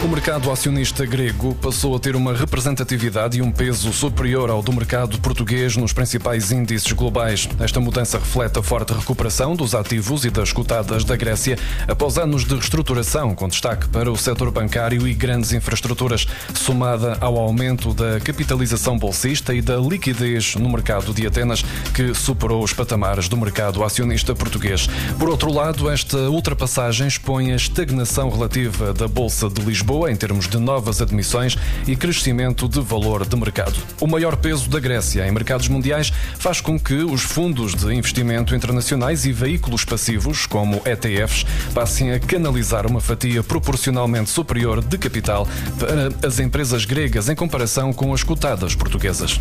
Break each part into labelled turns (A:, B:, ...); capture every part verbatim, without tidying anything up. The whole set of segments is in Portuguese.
A: O mercado acionista grego passou a ter uma representatividade e um peso superior ao do mercado português nos principais índices globais. Esta mudança reflete a forte recuperação dos ativos e das cotadas da Grécia após anos de reestruturação, com destaque para o setor bancário e grandes infraestruturas, somada ao aumento da capitalização bolsista e da liquidez no mercado de Atenas, que superou os patamares do mercado acionista português. Por outro lado, esta ultrapassagem expõe a estagnação relativa da Bolsa de Lisboa em termos de novas admissões e crescimento de valor de mercado. O maior peso da Grécia em mercados mundiais faz com que os fundos de investimento internacionais e veículos passivos, como E T Fs, passem a canalizar uma fatia proporcionalmente superior de capital para as empresas gregas em comparação com as cotadas portuguesas.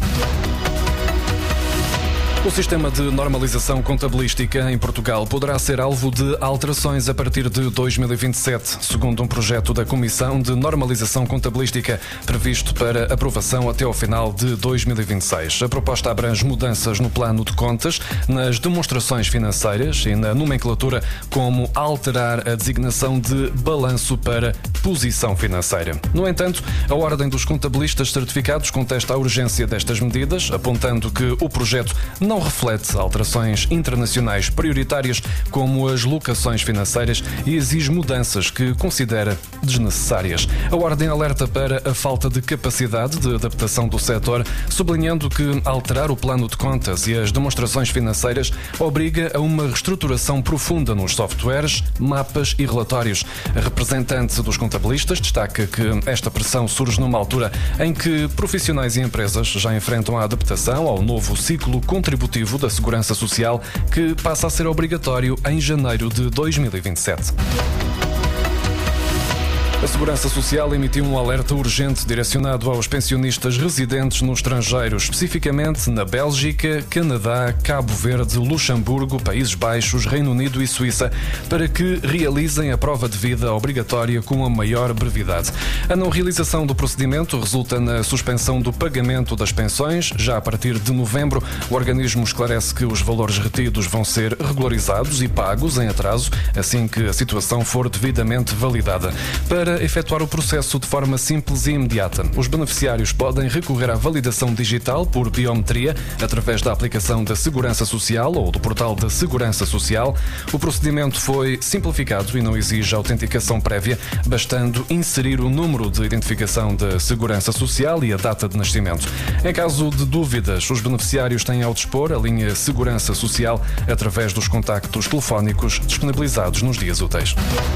A: O sistema de normalização contabilística em Portugal poderá ser alvo de alterações a partir de dois mil e vinte e sete, segundo um projeto da Comissão de Normalização Contabilística previsto para aprovação até ao final de dois mil e vinte e seis. A proposta abrange mudanças no plano de contas, nas demonstrações financeiras e na nomenclatura, como alterar a designação de balanço para posição financeira. No entanto, a Ordem dos Contabilistas Certificados contesta a urgência destas medidas, apontando que o projeto não não reflete alterações internacionais prioritárias como as locações financeiras e exige mudanças que considera desnecessárias. A Ordem alerta para a falta de capacidade de adaptação do setor, sublinhando que alterar o plano de contas e as demonstrações financeiras obriga a uma reestruturação profunda nos softwares, mapas e relatórios. A representante dos contabilistas destaca que esta pressão surge numa altura em que profissionais e empresas já enfrentam a adaptação ao novo ciclo contributivo da Segurança Social, que passa a ser obrigatório em janeiro de dois mil e vinte e sete. A Segurança Social emitiu um alerta urgente direcionado aos pensionistas residentes no estrangeiro, especificamente na Bélgica, Canadá, Cabo Verde, Luxemburgo, Países Baixos, Reino Unido e Suíça, para que realizem a prova de vida obrigatória com a maior brevidade. A não realização do procedimento resulta na suspensão do pagamento das pensões. Já a partir de novembro, o organismo esclarece que os valores retidos vão ser regularizados e pagos em atraso, assim que a situação for devidamente validada. Para Para efetuar o processo de forma simples e imediata, os beneficiários podem recorrer à validação digital por biometria através da aplicação da Segurança Social ou do portal da Segurança Social. O procedimento foi simplificado e não exige autenticação prévia, bastando inserir o número de identificação da Segurança Social e a data de nascimento. Em caso de dúvidas, os beneficiários têm ao dispor a linha Segurança Social através dos contactos telefónicos disponibilizados nos dias úteis.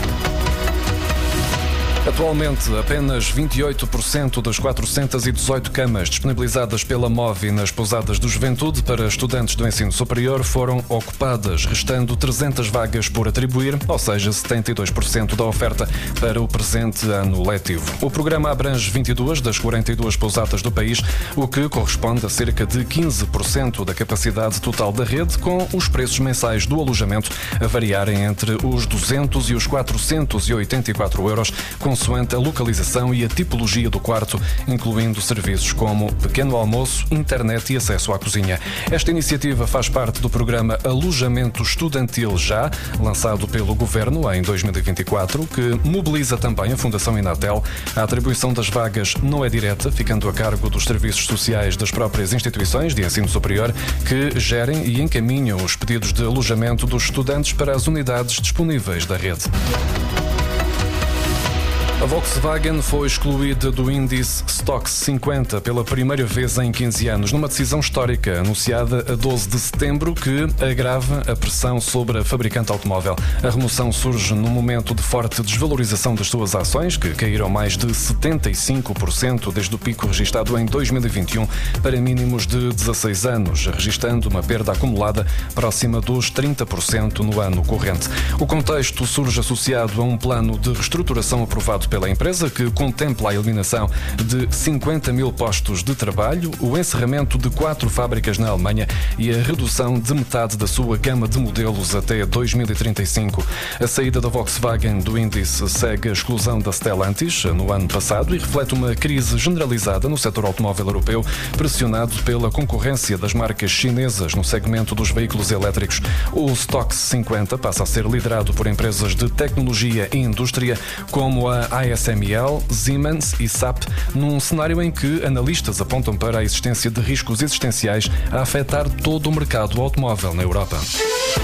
A: Atualmente, apenas vinte e oito por cento das quatrocentas e dezoito camas disponibilizadas pela M O V nas pousadas do Juventude para estudantes do ensino superior foram ocupadas, restando trezentas vagas por atribuir, ou seja, setenta e dois por cento da oferta para o presente ano letivo. O programa abrange vinte e duas das quarenta e duas pousadas do país, o que corresponde a cerca de quinze por cento da capacidade total da rede, com os preços mensais do alojamento a variarem entre os duzentos e os quatrocentos e oitenta e quatro euros, consoante a localização e a tipologia do quarto, incluindo serviços como pequeno almoço, internet e acesso à cozinha. Esta iniciativa faz parte do programa Alojamento Estudantil Já, lançado pelo Governo em dois mil e vinte e quatro, que mobiliza também a Fundação Inatel. A atribuição das vagas não é direta, ficando a cargo dos serviços sociais das próprias instituições de ensino superior, que gerem e encaminham os pedidos de alojamento dos estudantes para as unidades disponíveis da rede. A Volkswagen foi excluída do índice Stoxx cinquenta pela primeira vez em quinze anos, numa decisão histórica anunciada a doze de setembro que agrava a pressão sobre a fabricante automóvel. A remoção surge num momento de forte desvalorização das suas ações, que caíram mais de setenta e cinco por cento desde o pico registado em dois mil e vinte e um para mínimos de dezasseis anos, registando uma perda acumulada próxima dos trinta por cento no ano corrente. O contexto surge associado a um plano de reestruturação aprovado pela empresa, que contempla a eliminação de cinquenta mil postos de trabalho, o encerramento de quatro fábricas na Alemanha e a redução de metade da sua gama de modelos até dois mil e trinta e cinco. A saída da Volkswagen do índice segue a exclusão da Stellantis no ano passado e reflete uma crise generalizada no setor automóvel europeu, pressionado pela concorrência das marcas chinesas no segmento dos veículos elétricos. O Stoxx cinquenta passa a ser liderado por empresas de tecnologia e indústria como a A S M L, Siemens e S A P, num cenário em que analistas apontam para a existência de riscos existenciais a afetar todo o mercado automóvel na Europa.